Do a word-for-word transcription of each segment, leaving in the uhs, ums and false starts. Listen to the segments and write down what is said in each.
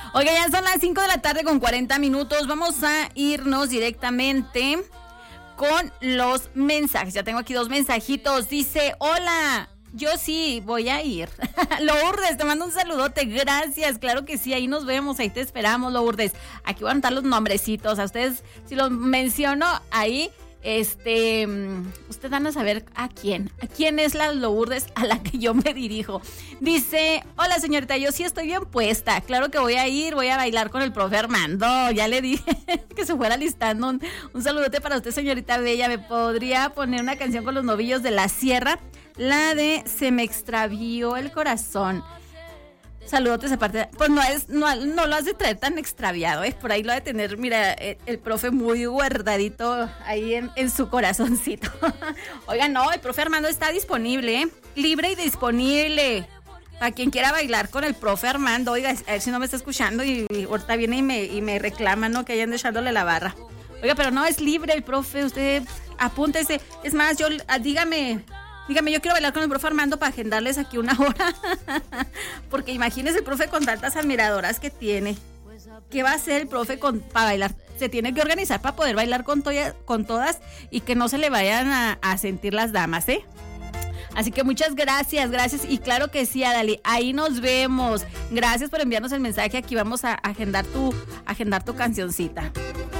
Oiga, ya son las cinco de la tarde con cuarenta minutos. Vamos a irnos directamente con los mensajes. Ya tengo aquí dos mensajitos. Dice, hola, yo sí voy a ir. Lourdes, te mando un saludote. Gracias, claro que sí, ahí nos vemos, ahí te esperamos, Lourdes. Aquí van a estar los nombrecitos. A ustedes, si los menciono ahí, este, ustedes van a saber a quién, a quién es la Lourdes a la que yo me dirijo. Dice, hola señorita, yo sí estoy bien puesta, claro que voy a ir, voy a bailar con el profe Armando, ya le dije que se fuera listando. Un, un saludote para usted, señorita bella. ¿Me podría poner una canción con los novillos de la sierra? La de Se me extravió el corazón. Saludotes aparte. Pues no es, no, no lo has de traer tan extraviado, ¿eh? Por ahí lo ha de tener, mira, el, el profe muy guardadito ahí en, en su corazoncito. Oiga, no, el profe Armando está disponible, ¿eh? Libre y disponible. Para quien quiera bailar con el profe Armando, oiga, a ver si no me está escuchando y, y ahorita viene y me, y me reclama, ¿no? Que hayan echándole la barra. Oiga, pero no, es libre el profe, usted apúntese. Es más, yo, dígame... Dígame, yo quiero bailar con el profe Armando para agendarles aquí una hora. Porque imagínese el profe con tantas admiradoras que tiene. ¿Qué va a hacer el profe con, para bailar? Se tiene que organizar para poder bailar con, toya, con todas y que no se le vayan a, a sentir las damas, ¿eh? Así que muchas gracias, gracias. Y claro que sí, Adali, ahí nos vemos. Gracias por enviarnos el mensaje. Aquí vamos a agendar tu, agendar tu cancioncita.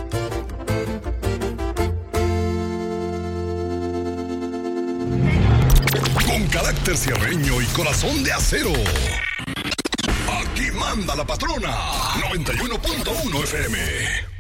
Con carácter sierreño y corazón de acero. Aquí manda la patrona. noventa y uno punto uno F M.